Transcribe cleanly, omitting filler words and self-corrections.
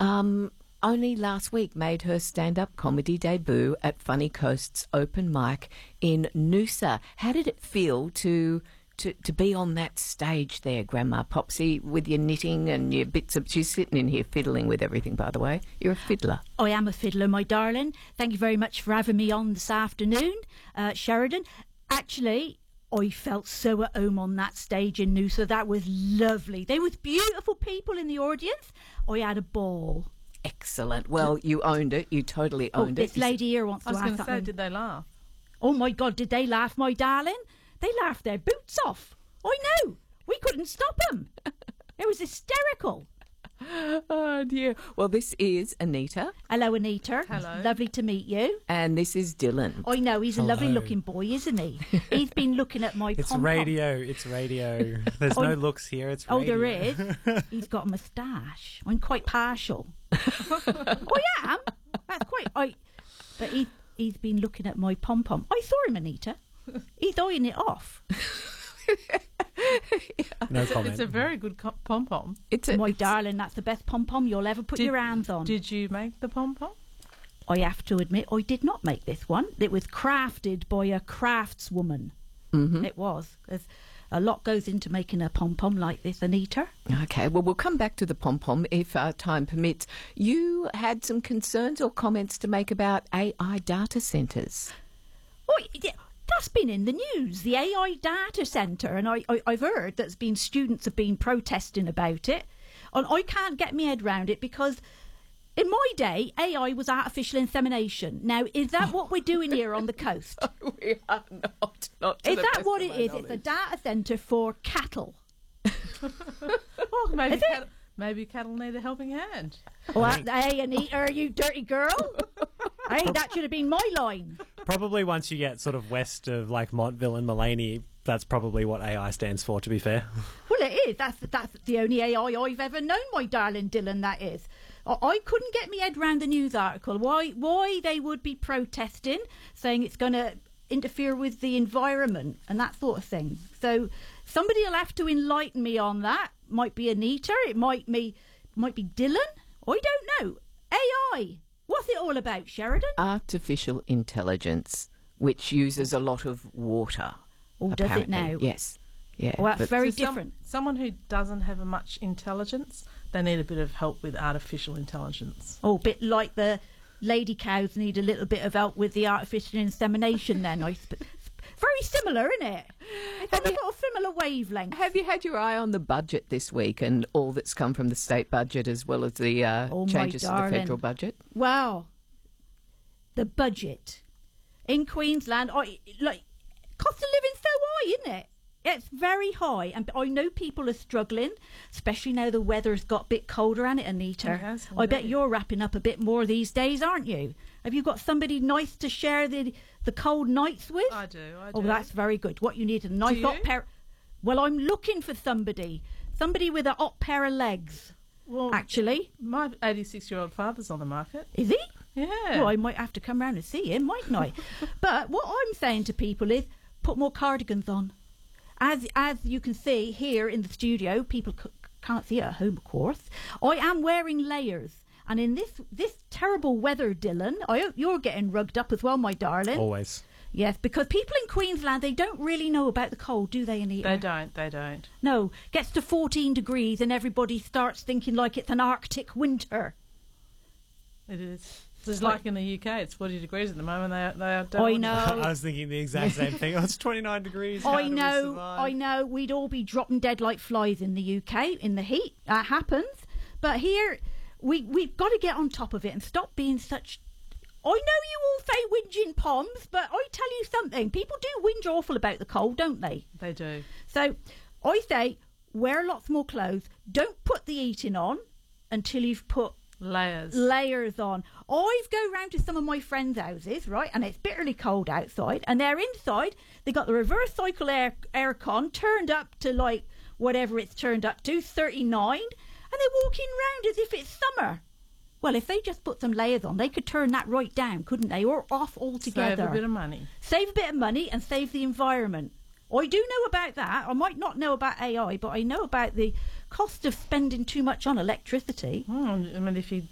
only last week made her stand-up comedy debut at Funny Coast's open mic in Noosa. How did it feel to be on that stage there, Grandma Popsy, with your knitting and your bits of... She's sitting in here fiddling with everything, by the way. You're a fiddler. I am a fiddler, my darling. Thank you very much for having me on this afternoon, Sheridan. Actually, I felt so at home on that stage in Noosa. That was lovely. There was beautiful people in the audience. I had a ball. Excellent. Well, you owned it. You totally owned it. This lady here wants to ask something. I was going to say, did they laugh? Oh, my God, did they laugh, my darling? They laughed their boots off. I know. We couldn't stop them. It was hysterical. Oh, dear. Well, this is Anita. Hello, Anita. Hello. Lovely to meet you. And this is Dylan. I know. He's a lovely-looking boy, isn't he? He's been looking at my It's pom-pom. radio. It's radio. There's no looks here. It's radio. Oh, there is. He's got a moustache. I'm quite partial. I am. That's quite... But he's been looking at my pom-pom. I saw him, Anita. He's eyeing it off. No comment. It's a very good pom-pom. My darling, that's the best pom-pom you'll ever put your hands on. Did you make the pom-pom? I have to admit, I did not make this one. It was crafted by a craftswoman. Mm-hmm. It was. There's a lot goes into making a pom-pom like this, Anita. Okay, well, we'll come back to the pom-pom if time permits. You had some concerns or comments to make about AI data centres. Oh, yeah. That's been in the news, the AI data centre, and I've heard that students have been protesting about it, and I can't get my head round it because in my day, AI was artificial insemination. Now, is that what we're doing here on the coast? We are not. Is that what it is? It's a data centre for cattle. Well, maybe cattle need a helping hand. Well, hey, Anita, you dirty girl. Hey, that should have been my line. Probably once you get sort of west of like Montville and Mullaney, that's probably what AI stands for, to be fair. Well, it is. That's the only AI I've ever known, my darling Dylan, that is. I couldn't get my head round the news article. Why they would be protesting, saying it's going to interfere with the environment and that sort of thing. So somebody will have to enlighten me on that. Might be Anita. It might be Dylan. I don't know. AI. What's it all about, Sheridan? Artificial intelligence, which uses a lot of water. Oh, does it now? Yes. Yeah. Well, that's very different. Someone who doesn't have much intelligence, they need a bit of help with artificial intelligence. Oh, a bit like the lady cows need a little bit of help with the artificial insemination then. Very similar, isn't it? It's on a sort of similar wavelength. Have you had your eye on the budget this week and all that's come from the state budget as well as the changes to the federal budget? Wow. The budget. In Queensland, cost of living's so high, isn't it? It's very high, and I know people are struggling, especially now the weather's got a bit colder, hasn't it, Anita? Yes, I bet you're wrapping up a bit more these days, aren't you? Have you got somebody nice to share the cold nights with? I do. Oh, that's very good. What you need is a nice hot pair. Well, I'm looking for somebody with a hot pair of legs. Well, actually, my 86-year-old father's on the market. Is he? Yeah. Well, I might have to come round and see him, mightn't I? But what I'm saying to people is, put more cardigans on. As you can see here in the studio, people can't see it at home, of course. I am wearing layers. And in this terrible weather, Dylan, I hope you're getting rugged up as well, my darling. Always. Yes, because people in Queensland, they don't really know about the cold, do they, Anita? They don't. No, gets to 14 degrees and everybody starts thinking like it's an Arctic winter. It is. It's like in the UK, it's 40 degrees at the moment. They are I know. I was thinking the exact same thing. Oh, it's 29 degrees. I know. We'd all be dropping dead like flies in the UK in the heat. That happens. But here, we've got to get on top of it and stop being such... I know you all say whinging poms, but I tell you something. People do whinge awful about the cold, don't they? They do. So I say, wear lots more clothes. Don't put the heating on until you've put... Layers on. I go round to some of my friends' houses, right, and it's bitterly cold outside, and they're inside. They got the reverse cycle aircon turned up to like whatever it's turned up to, 39, and they're walking round as if it's summer. Well, if they just put some layers on, they could turn that right down, couldn't they, or off altogether? Save a bit of money. Save a bit of money and save the environment. I do know about that. I might not know about AI, but I know about the cost of spending too much on electricity. I mean, if you